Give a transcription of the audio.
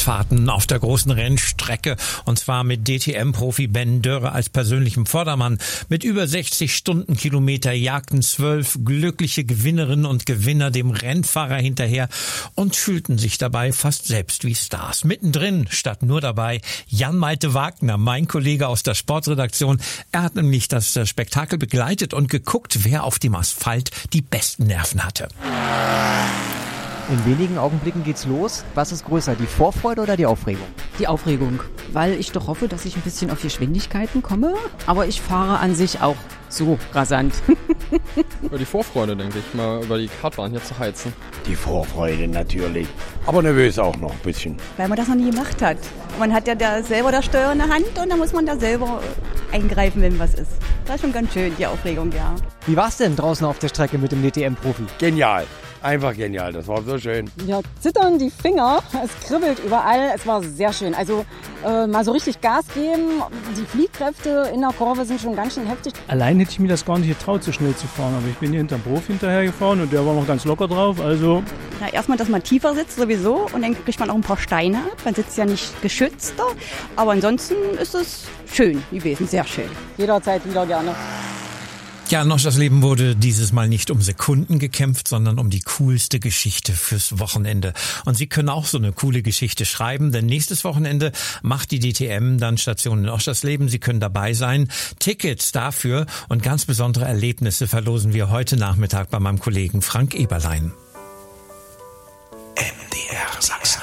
Testfahrten auf der großen Rennstrecke und zwar mit DTM-Profi Ben Dörre als persönlichem Vordermann. Mit über 60 Stundenkilometer jagten 12 glückliche Gewinnerinnen und Gewinner dem Rennfahrer hinterher und fühlten sich dabei fast selbst wie Stars. Mittendrin, statt nur dabei, Jan-Malte Wagner, mein Kollege aus der Sportredaktion. Er hat nämlich das Spektakel begleitet und geguckt, wer auf dem Asphalt die besten Nerven hatte. In wenigen Augenblicken geht's los. Was ist größer, die Vorfreude oder die Aufregung? Die Aufregung, weil ich doch hoffe, dass ich ein bisschen auf Geschwindigkeiten komme. Aber ich fahre an sich auch so rasant. Über die Vorfreude, denke ich, mal über die Kartbahn hier zu heizen. Die Vorfreude natürlich, aber nervös auch noch ein bisschen. Weil man das noch nie gemacht hat. Man hat ja da selber das Steuer in der Hand und dann muss man da selber eingreifen, wenn was ist. Das ist schon ganz schön, die Aufregung, ja. Wie war's denn draußen auf der Strecke mit dem DTM-Profi? Genial, einfach genial, das war so schön. Ja, zittern die Finger, es kribbelt überall, es war sehr schön. Also mal so richtig Gas geben, die Fliehkräfte in der Kurve sind schon ganz schön heftig. Allein hätte ich mir das gar nicht getraut, so schnell zu fahren, aber ich bin hier hinterm Profi hinterhergefahren und der war noch ganz locker drauf, also... Ja, erstmal, dass man tiefer sitzt sowieso und dann kriegt man auch ein paar Steine ab. Man sitzt ja nicht geschützter, aber ansonsten ist es schön gewesen, sehr schön. Jederzeit wieder gerne. Ja, Noch das Leben wurde dieses Mal nicht um Sekunden gekämpft, sondern um die coolste Geschichte fürs Wochenende. Und Sie können auch so eine coole Geschichte schreiben, denn nächstes Wochenende macht die DTM dann Station in Oschersleben. Sie können dabei sein. Tickets dafür und ganz besondere Erlebnisse verlosen wir heute Nachmittag bei meinem Kollegen Frank Eberlein. MDR Sachsen.